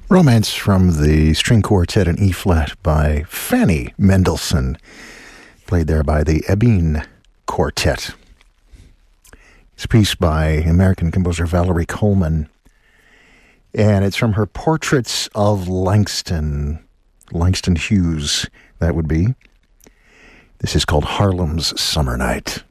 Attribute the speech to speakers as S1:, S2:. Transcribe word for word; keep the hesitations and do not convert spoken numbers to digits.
S1: Romance from the string quartet in E-flat by Fanny Mendelssohn, played there by the Ebene Quartet. It's a piece by American composer Valerie Coleman, and it's from her Portraits of Langston, Langston Hughes, that would be. This is called Harlem's Summer Night.